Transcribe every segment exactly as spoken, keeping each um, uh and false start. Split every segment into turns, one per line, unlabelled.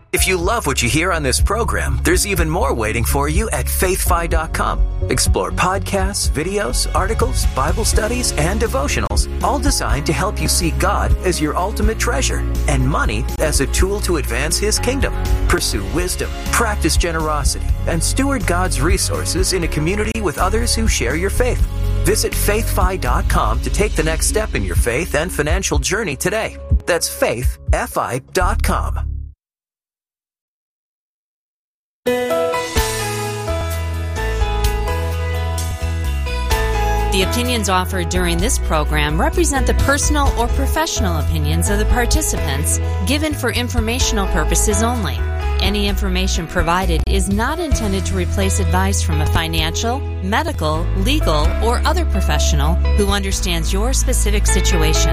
If you love what you hear on this program, there's even more waiting for you at faith fi dot com. Explore podcasts, videos, articles, Bible studies, and devotionals, all designed to help you see God as your ultimate treasure and money as a tool to advance His kingdom. Pursue wisdom, practice generosity, and steward God's resources in a community with others who share your faith. Visit faith fi dot com to take the next step in your faith and financial journey today. That's faith fi dot com.
The opinions offered during this program represent the personal or professional opinions of the participants, given for informational purposes only. Any information provided is not intended to replace advice from a financial, medical, legal, or other professional who understands your specific situation.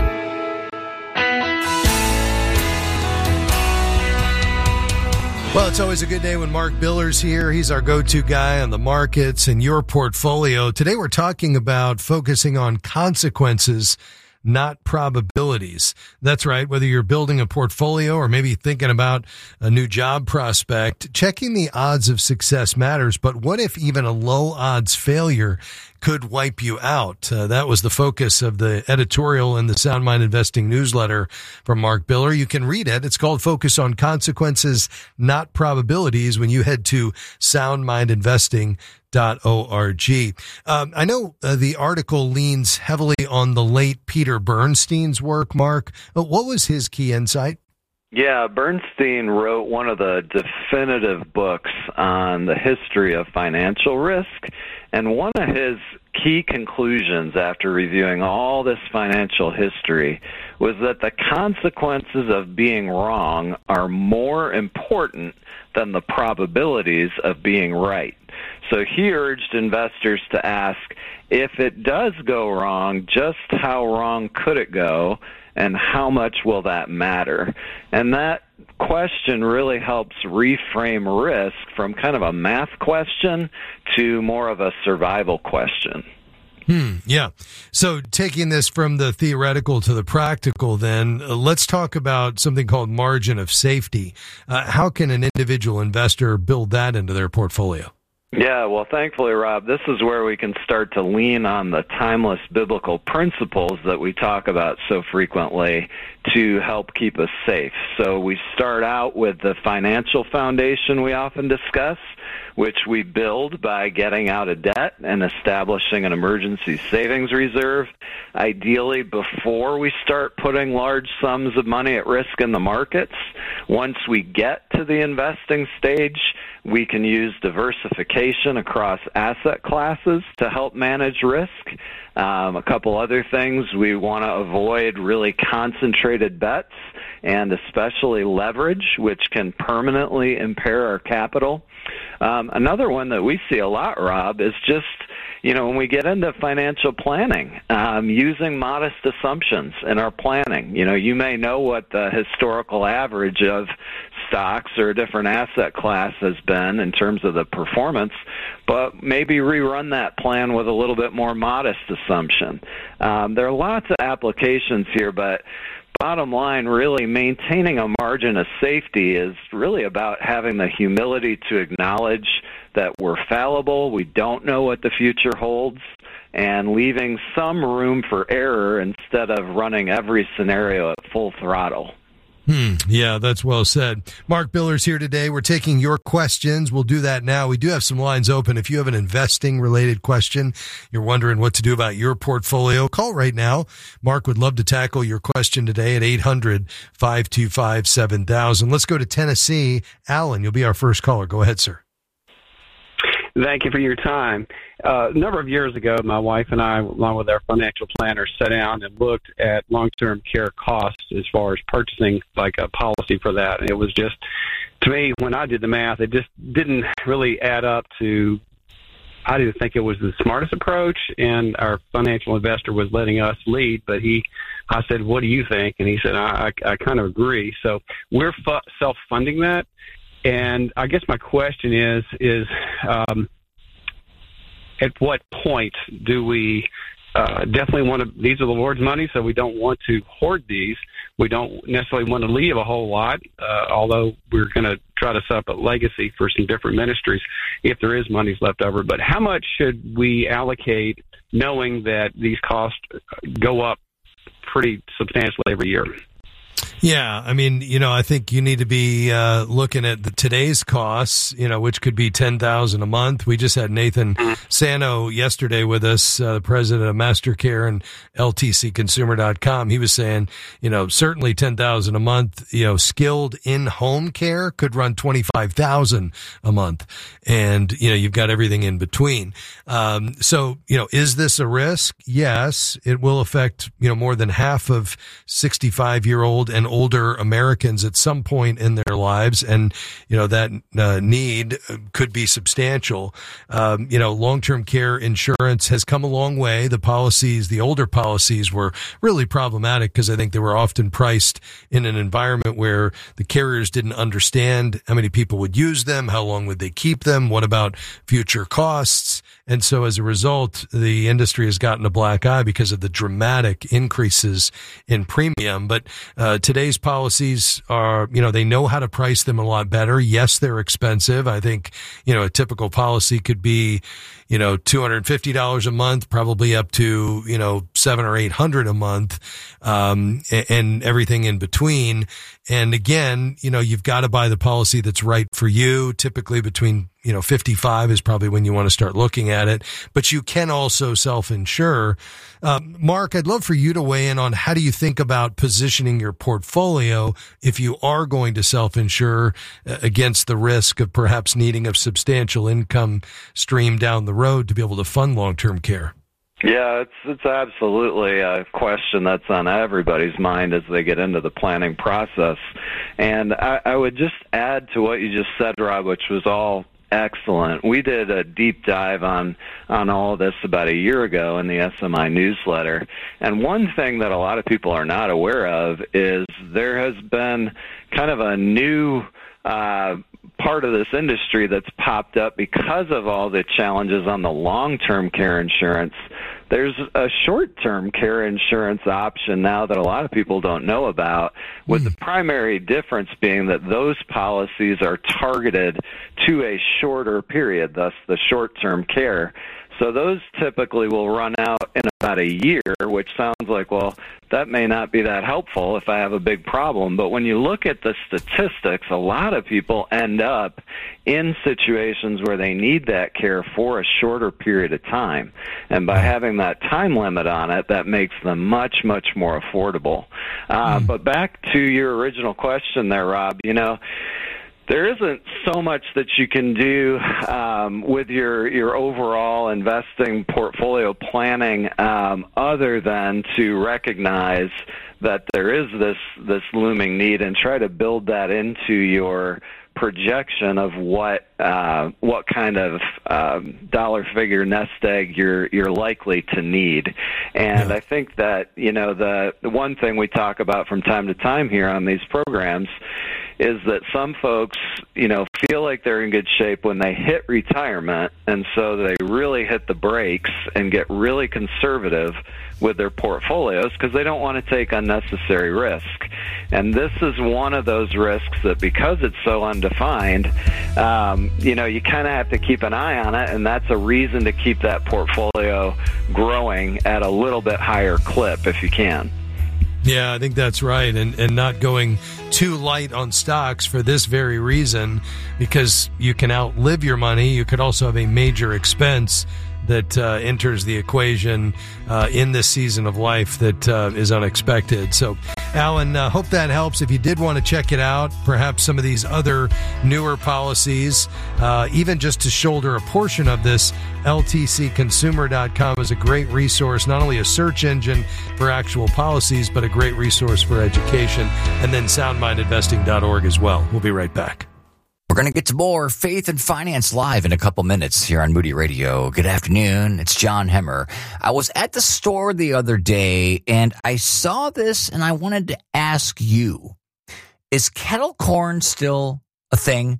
Well, it's always a good day when Mark Biller's here. He's our go-to guy on the markets and your portfolio. Today we're talking about focusing on consequences, not probabilities. That's right. Whether you're building a portfolio or maybe thinking about a new job prospect, checking the odds of success matters. But what if even a low odds failure could wipe you out? Uh, that was the focus of the editorial in the Sound Mind Investing newsletter from Mark Biller. You can read it. It's called Focus on Consequences, Not Probabilities, when you head to sound mind investing dot org. Um, I know uh, the article leans heavily on the late Peter Bernstein's work, Mark. Uh, what was his key insight?
Yeah, Bernstein wrote one of the definitive books on the history of financial risk, and one of his key conclusions after reviewing all this financial history was that the consequences of being wrong are more important than the probabilities of being right. So he urged investors to ask, if it does go wrong, just how wrong could it go, and how much will that matter? And that question really helps reframe risk from kind of a math question to more of a survival question.
Hmm, yeah. So taking this from the theoretical to the practical, then, uh, let's talk about something called margin of safety. Uh, how can an individual investor build that into their portfolio?
Yeah, well, thankfully, Rob, this is where we can start to lean on the timeless biblical principles that we talk about so frequently to help keep us safe. So we start out with the financial foundation we often discuss, which we build by getting out of debt and establishing an emergency savings reserve, ideally before we start putting large sums of money at risk in the markets. Once we get to the investing stage, we can use diversification across asset classes to help manage risk. Um, a couple other things, we want to avoid really concentrated bets and especially leverage, which can permanently impair our capital. Um, another one that we see a lot, Rob, is just, you know, when we get into financial planning, um, using modest assumptions in our planning. You know, you may know what the historical average of stocks or a different asset class has been in terms of the performance, but maybe rerun that plan with a little bit more modest assumption. Um, there are lots of applications here, but bottom line, really maintaining a margin of safety is really about having the humility to acknowledge that we're fallible, we don't know what the future holds, and leaving some room for error instead of running every scenario at full throttle.
Hmm. Yeah, that's well said. Mark Biller's here today. We're taking your questions. We'll do that now. We do have some lines open. If you have an investing-related question, you're wondering what to do about your portfolio, call right now. Mark would love to tackle your question today at eight hundred, five two five, seven thousand. Let's go to Tennessee. Alan, you'll be our first caller. Go ahead, sir.
Thank you for your time. Uh, a number of years ago, my wife and I, along with our financial planner, sat down and looked at long-term care costs as far as purchasing like a policy for that. And it was just, to me, when I did the math, it just didn't really add up to, I didn't think it was the smartest approach, and our financial investor was letting us lead, but he, I said, what do you think? And he said, I, I, I kind of agree. So we're fu- self-funding that. And I guess my question is, is um, at what point do we uh, definitely want to, these are the Lord's money, so we don't want to hoard these. We don't necessarily want to leave a whole lot, uh, although we're going to try to set up a legacy for some different ministries if there is monies left over. But how much should we allocate knowing that these costs go up pretty substantially every year?
Yeah, I mean, you know, I think you need to be uh, looking at the today's costs, you know, which could be ten thousand dollars a month. We just had Nathan Sano yesterday with us, uh, the president of MasterCare and L T C consumer dot com. He was saying, you know, certainly ten thousand dollars a month. You know, skilled in-home care could run twenty-five thousand dollars a month, and you know, you've got everything in between. Um, so, you know, is this a risk? Yes, it will affect, you know, more than half of sixty-five-year-old and older Americans at some point in their lives, and you know that uh, need could be substantial. Um, you know, long-term care insurance has come a long way. The policies, the older policies, were really problematic because I think they were often priced in an environment where the carriers didn't understand how many people would use them, how long would they keep them, what about future costs. And so as a result, the industry has gotten a black eye because of the dramatic increases in premium. But uh, today's policies are, you know, they know how to price them a lot better. Yes, they're expensive. I think, you know, a typical policy could be, you know, two hundred fifty dollars a month, probably up to, you know, seven or eight hundred a month, um, and, and everything in between. And again, you know, you've got to buy the policy that's right for you. Typically between, you know, fifty-five is probably when you want to start looking at it, but you can also self-insure. Um, Mark, I'd love for you to weigh in on how do you think about positioning your portfolio if you are going to self-insure against the risk of perhaps needing a substantial income stream down the road to be able to fund long-term care?
Yeah, it's it's absolutely a question that's on everybody's mind as they get into the planning process. And I, I would just add to what you just said, Rob, which was all excellent. We did a deep dive on on all of this about a year ago in the S M I newsletter. And one thing that a lot of people are not aware of is there has been kind of a new uh part of this industry that's popped up because of all the challenges on the long-term care insurance. There's a short-term care insurance option now that a lot of people don't know about, with the primary difference being that those policies are targeted to a shorter period, thus the short-term care. So those typically will run out in about a year, which sounds like, well, that may not be that helpful if I have a big problem. But when you look at the statistics, a lot of people end up in situations where they need that care for a shorter period of time. And by having that time limit on it, that makes them much, much more affordable. Uh, mm. But back to your original question there, Rob, you know, there isn't so much that you can do um, with your, your overall investing portfolio planning um, other than to recognize that there is this, this looming need and try to build that into your projection of what uh, what kind of um, dollar figure nest egg you're you're likely to need. And yeah. I think that, you know, the, the one thing we talk about from time to time here on these programs is that some folks, you know, feel like they're in good shape when they hit retirement, and so they really hit the brakes and get really conservative with their portfolios because they don't want to take unnecessary risk. And this is one of those risks that, because it's so undefined, um, you know, you kind of have to keep an eye on it, and that's a reason to keep that portfolio growing at a little bit higher clip if you can.
Yeah, I think that's right, and and not going too light on stocks for this very reason, because you can outlive your money. You could also have a major expense that uh, enters the equation uh, in this season of life that uh, is unexpected. So, Alan, uh, hope that helps. If you did want to check it out, perhaps some of these other newer policies, uh, even just to shoulder a portion of this, L T C consumer dot com is a great resource, not only a search engine for actual policies, but a great resource for education, and then sound mind investing dot org as well. We'll be right back.
We're going to get to more Faith and Finance Live in a couple minutes here on Moody Radio. Good afternoon. It's John Hemmer. I was at the store the other day, and I saw this, and I wanted to ask you, is kettle corn still a thing?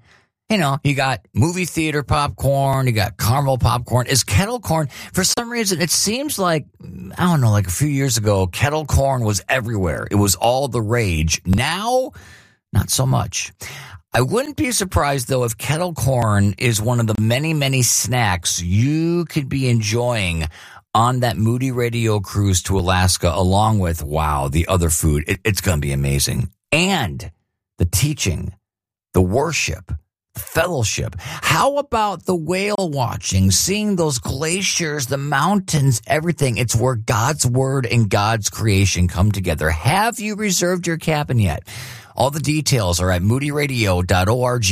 You know, you got movie theater popcorn, you got caramel popcorn. Is kettle corn, for some reason, it seems like, I don't know, like a few years ago, kettle corn was everywhere. It was all the rage. Now, not so much. I wouldn't be surprised, though, if kettle corn is one of the many, many snacks you could be enjoying on that Moody Radio cruise to Alaska, along with, wow, the other food. It, it's going to be amazing. And the teaching, the worship, fellowship. How about the whale watching, seeing those glaciers, the mountains, everything? It's where God's word and God's creation come together. Have you reserved your cabin yet? All the details are at moody radio dot org.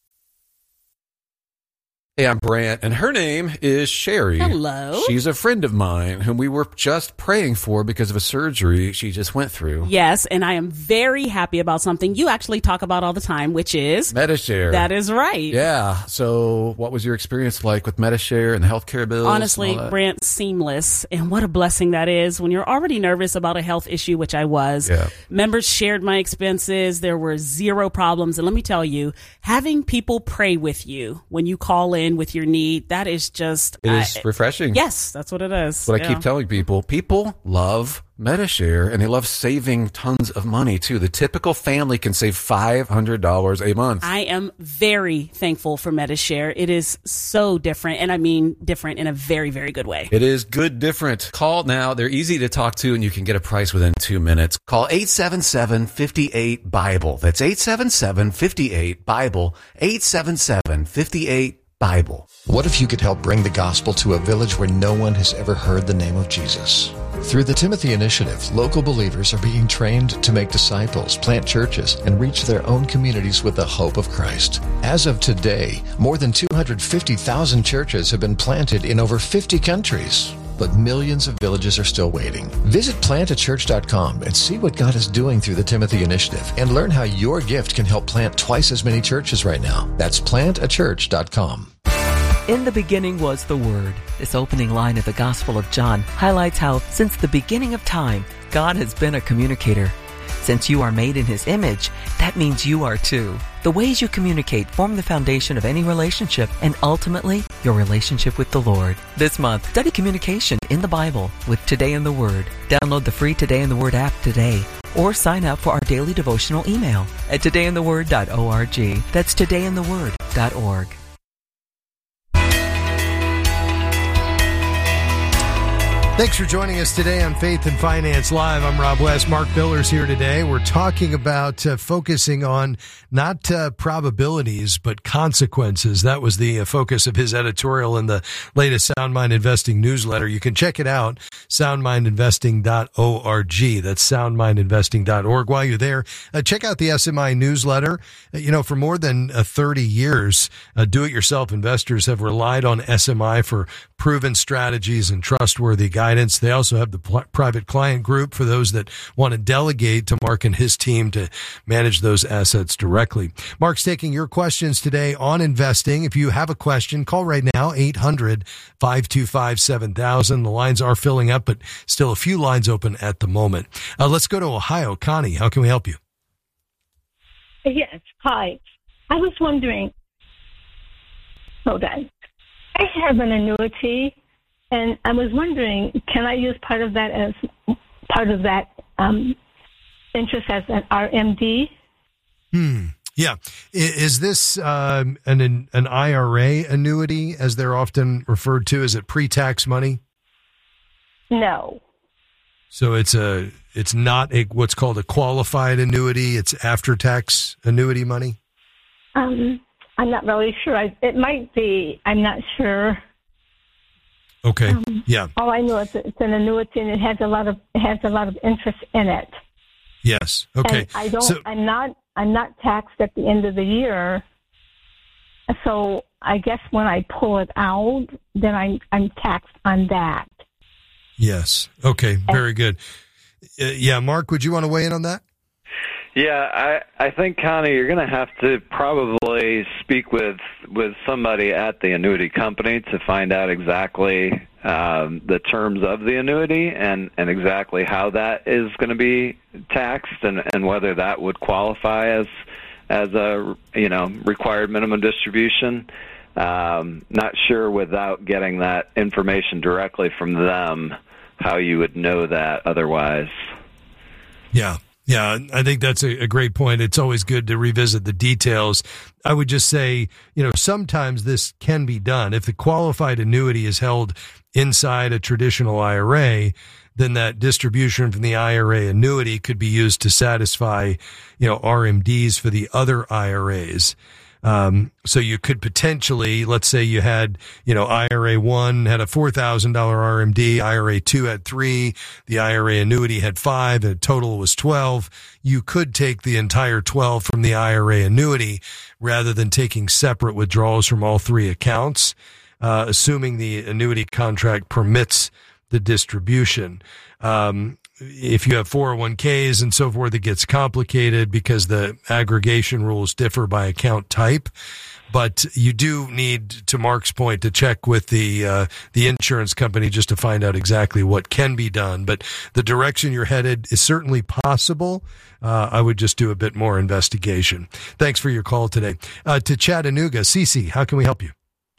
Hey, I'm Brant, and her name is Sherry.
Hello.
She's a friend of mine whom we were just praying for because of a surgery she just went through.
Yes, and I am very happy about something you actually talk about all the time, which is
Medi-Share.
That is right.
Yeah. So what was your experience like with Medi-Share and the healthcare bills?
Honestly, Brant, seamless. And what a blessing that is when you're already nervous about a health issue, which I was.
Yeah.
Members shared my expenses. There were zero problems. And let me tell you, having people pray with you when you call in with your need, that is just
It is
I,
refreshing.
Yes, that's what it is.
What
yeah.
I keep telling people, people love Medi-Share, and they love saving tons of money, too. The typical family can save five hundred dollars a month.
I am very thankful for Medi-Share. It is so different, and I mean different in a very, very good way.
It is good different. Call now. They're easy to talk to, and you can get a price within two minutes. Call eight seven seven, five eight, BIBLE. That's eight seven seven, five eight, BIBLE. eight seven seven, five eight, BIBLE.
What if you could help bring the gospel to a village where no one has ever heard the name of Jesus? Through the Timothy Initiative, local believers are being trained to make disciples, plant churches, and reach their own communities with the hope of Christ. As of today, more than two hundred fifty thousand churches have been planted in over fifty countries. But millions of villages are still waiting. Visit plant a church dot com and see what God is doing through the Timothy Initiative and learn how your gift can help plant twice as many churches right now. That's plant a church dot com.
In the beginning was the Word. This opening line of the Gospel of John highlights how, since the beginning of time, God has been a communicator. Since you are made in His image, that means you are too. The ways you communicate form the foundation of any relationship and ultimately your relationship with the Lord. This month, study communication in the Bible with Today in the Word. Download the free Today in the Word app today or sign up for our daily devotional email at today in the word dot org. That's today in the word dot org.
Thanks for joining us today on Faith and Finance Live. I'm Rob West. Mark Biller's here today. We're talking about uh, focusing on not uh, probabilities, but consequences. That was the uh, focus of his editorial in the latest Sound Mind Investing newsletter. You can check it out, sound mind investing dot org. That's sound mind investing dot org. While you're there, uh, check out the S M I newsletter. Uh, you know, for more than uh, thirty years, uh, do-it-yourself investors have relied on S M I for proven strategies and trustworthy guidance. They also have the pl- private client group for those that want to delegate to Mark and his team to manage those assets directly. Mark's taking your questions today on investing. If you have a question, call right now, eight hundred, five two five, seven thousand. The lines are filling up, but still a few lines open at the moment. Uh, let's go to Ohio. Connie, how can we help you?
Yes, hi. I was wondering, hold on. I have an annuity, and I was wondering, can I use part of that as part of that um, interest as an R M D?
Hmm. Yeah. Is this um, an an I R A annuity, as they're often referred to? Is it pre-tax money?
No.
So it's a it's not a what's called a qualified annuity. It's after-tax annuity money.
Um. I'm not really sure. I, it might be. I'm not sure.
Okay.
Um,
yeah.
All I know is it's an annuity, and it has a lot of it has a lot of interest in it.
Yes. Okay.
And I don't.
So,
I'm not. I'm not taxed at the end of the year. So I guess when I pull it out, then I'm I'm taxed on that.
Yes. Okay. Very good. Uh, yeah, Mark, would you want to weigh in on that?
Yeah, I, I think, Connie, you're going to have to probably speak with, with somebody at the annuity company to find out exactly um, the terms of the annuity and, and exactly how that is going to be taxed and, and whether that would qualify as as a, you know, required minimum distribution. Um, not sure without getting that information directly from them how you would know that otherwise.
Yeah. Yeah, I think that's a, a great point. It's always good to revisit the details. I would just say, you know, sometimes this can be done. If the qualified annuity is held inside a traditional I R A, then that distribution from the I R A annuity could be used to satisfy, you know, R M Ds for the other I R As. Um, so you could potentially, let's say you had, you know, I R A one had a four thousand dollars R M D, I R A two had three, the I R A annuity had five, and total was twelve. You could take the entire twelve from the I R A annuity rather than taking separate withdrawals from all three accounts, uh, assuming the annuity contract permits the distribution. Um, If you have four oh one k's and so forth, it gets complicated because the aggregation rules differ by account type. But you do need, to Mark's point, to check with the uh, the insurance company just to find out exactly what can be done. But the direction you're headed is certainly possible. Uh, I would just do a bit more investigation. Thanks for your call today. Uh, to Chattanooga, Cece, how can we help you?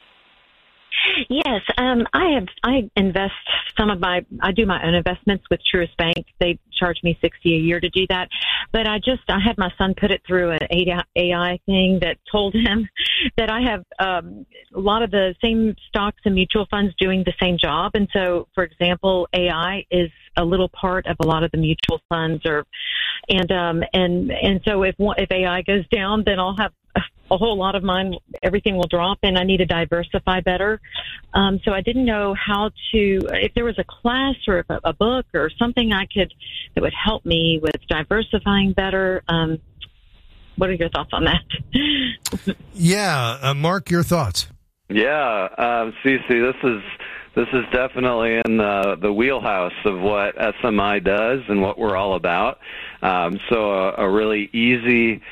Yes, um, I have. I invest some of my. I do my own investments with Truist Bank. They charge me sixty a year to do that. But I just I had my son put it through an A I thing that told him that I have um, a lot of the same stocks and mutual funds doing the same job. And so, for example, A I is a little part of a lot of the mutual funds, or and um, and and so if if A I goes down, then I'll have a whole lot of mine, everything will drop, and I need to diversify better. Um, so I didn't know how to, if there was a class or a, a book or something I could, that would help me with diversifying better. Um, what are your thoughts on that?
Yeah. Uh, Mark, your thoughts?
Yeah. Um, Cece, this is, this is definitely in the, the wheelhouse of what S M I does and what we're all about. Um, so a, a really easy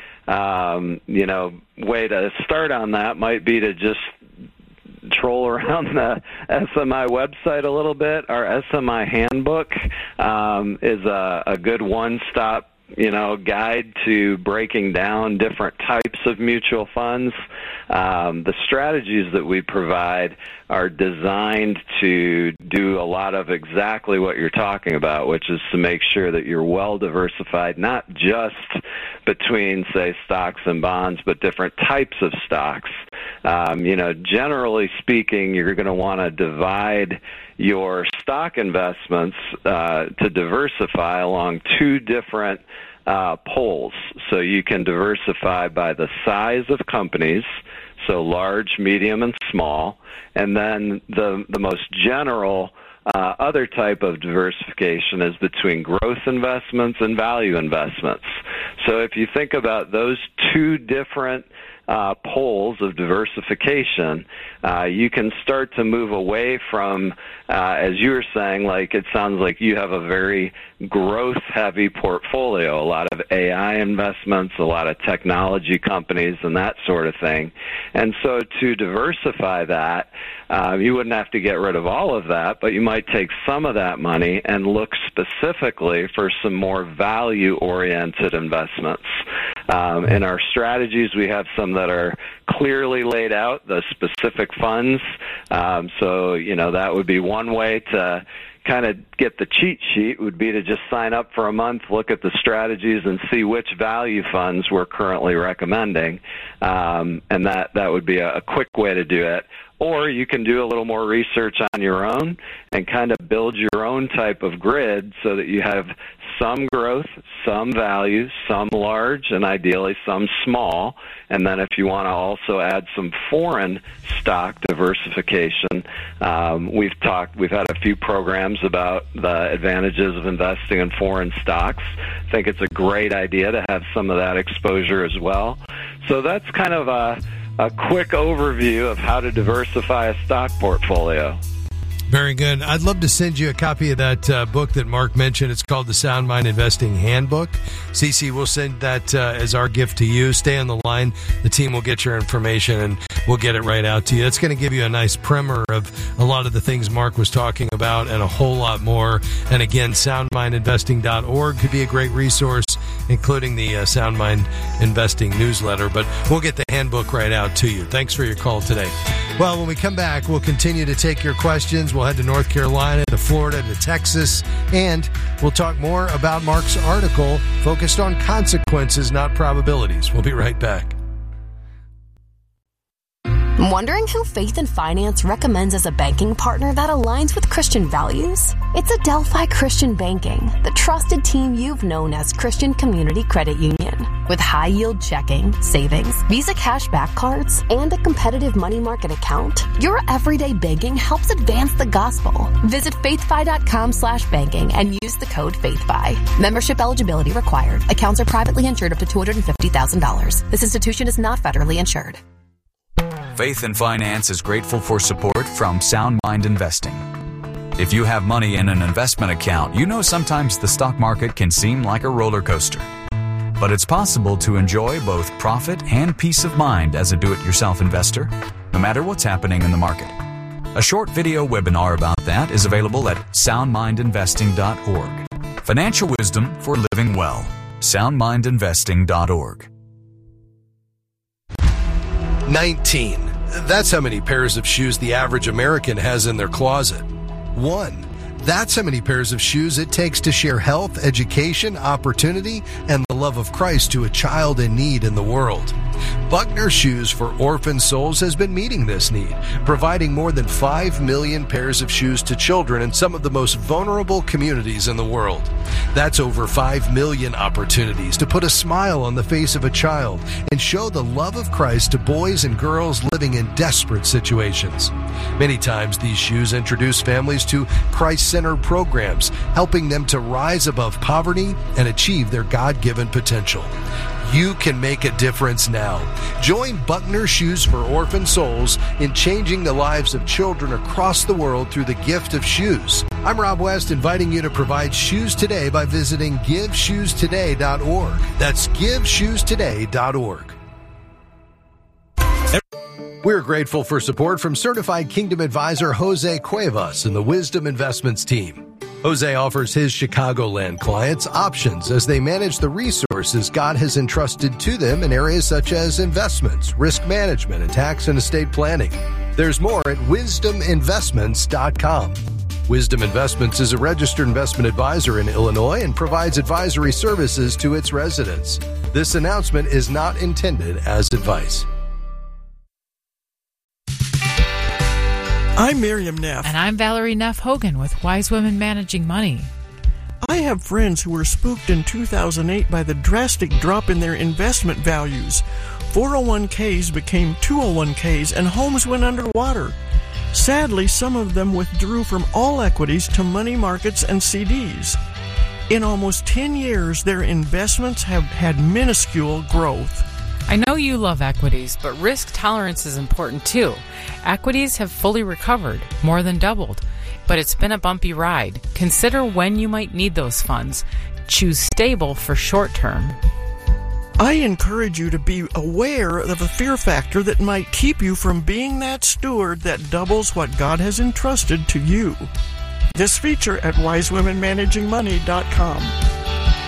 Um, you know, way to start on that might be to just troll around the S M I website a little bit. Our S M I handbook um, is a, a good one-stop, you know, guide to breaking down different types of mutual funds. Um, the strategies that we provide are designed to do a lot of exactly what you're talking about, which is to make sure that you're well diversified, not just between, say, stocks and bonds, but different types of stocks. Um, you know, generally speaking, you're going to want to divide your stock investments uh, to diversify along two different uh, poles. So you can diversify by the size of companies, so large, medium, and small, and then the the most general uh, other type of diversification is between growth investments and value investments. So if you think about those two different Uh, poles of diversification, uh, you can start to move away from, uh, as you were saying, like it sounds like you have a very growth-heavy portfolio, a lot of A I investments, a lot of technology companies, and that sort of thing. And so to diversify that, uh, you wouldn't have to get rid of all of that, but you might take some of that money and look specifically for some more value-oriented investments. Um, in our strategies, we have some that are clearly laid out, the specific funds. Um, so, you know, that would be one way to kind of get the cheat sheet, would be to just sign up for a month, look at the strategies, and see which value funds we're currently recommending. Um, and that, that would be a, a quick way to do it. Or you can do a little more research on your own and kind of build your own type of grid so that you have some growth, some value, some large, and ideally some small. And then if you want to also add some foreign stock diversification, um, we've talked, we've had a few programs about the advantages of investing in foreign stocks. I think it's a great idea to have some of that exposure as well. So that's kind of a a quick overview of how to diversify a stock portfolio.
Very good. I'd love to send you a copy of that uh, book that Mark mentioned. It's called the Sound Mind Investing Handbook. Cece, we'll send that uh, as our gift to you. Stay on the line. The team will get your information and we'll get it right out to you. It's going to give you a nice primer of a lot of the things Mark was talking about and a whole lot more. And again, sound mind investing dot org could be a great resource, including the uh, Sound Mind Investing newsletter. But we'll get the handbook right out to you. Thanks for your call today. Well, when we come back, we'll continue to take your questions. We'll head to North Carolina, to Florida, to Texas, and we'll talk more about Mark's article focused on consequences, not probabilities. We'll be right back.
Wondering who Faith and Finance recommends as a banking partner that aligns with Christian values? It's Adelphi Christian Banking, the trusted team you've known as Christian Community Credit Union. With high-yield checking, savings, Visa cashback cards, and a competitive money market account, your everyday banking helps advance the gospel. Visit faithfi.com slash banking and use the code FaithFi. Membership eligibility required. Accounts are privately insured up to two hundred fifty thousand dollars. This institution is not federally insured.
Faith and Finance is grateful for support from Sound Mind Investing. If you have money in an investment account, you know sometimes the stock market can seem like a roller coaster. But it's possible to enjoy both profit and peace of mind as a do-it-yourself investor, no matter what's happening in the market. A short video webinar about that is available at sound mind investing dot org. Financial wisdom for living well. sound mind investing dot org.
nineteen. That's how many pairs of shoes the average American has in their closet. One. That's how many pairs of shoes it takes to share health, education, opportunity, and the love of Christ to a child in need in the world. Buckner Shoes for Orphan Souls has been meeting this need, providing more than five million pairs of shoes to children in some of the most vulnerable communities in the world. That's over five million opportunities to put a smile on the face of a child and show the love of Christ to boys and girls living in desperate situations. Many times these shoes introduce families to Christ-centered programs, helping them to rise above poverty and achieve their God-given potential. You can make a difference now. Join Buckner Shoes for Orphan Souls in changing the lives of children across the world through the gift of shoes. I'm Rob West, inviting you to provide shoes today by visiting give shoes today dot org. That's give shoes today dot org. We're grateful for support from Certified Kingdom Advisor Jose Cuevas and the Wisdom Investments team. Jose offers his Chicagoland clients options as they manage the resources God has entrusted to them in areas such as investments, risk management, and tax and estate planning. There's more at wisdom investments dot com. Wisdom Investments is a registered investment advisor in Illinois and provides advisory services to its residents. This announcement is not intended as advice.
I'm Miriam Neff.
And I'm Valerie Neff Hogan with Wise Women Managing Money.
I have friends who were spooked in two thousand eight by the drastic drop in their investment values. four oh one k's became two oh one k's and homes went underwater. Sadly, some of them withdrew from all equities to money markets and C Ds. In almost ten years, their investments have had minuscule growth.
I know you love equities, but risk tolerance is important too. Equities have fully recovered, more than doubled, but it's been a bumpy ride. Consider when you might need those funds. Choose stable for short term.
I encourage you to be aware of a fear factor that might keep you from being that steward that doubles what God has entrusted to you. This feature at wise women managing money dot com.